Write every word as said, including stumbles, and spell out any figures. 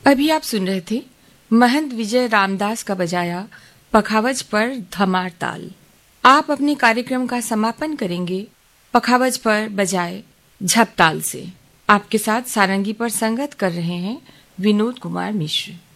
अभी आप सुन रहे थे महंत विजय रामदास का बजाया पखावज पर धमार ताल। आप अपने कार्यक्रम का समापन करेंगे पखावज पर बजाए झपताल से। आपके साथ सारंगी पर संगत कर रहे हैं विनोद कुमार मिश्र।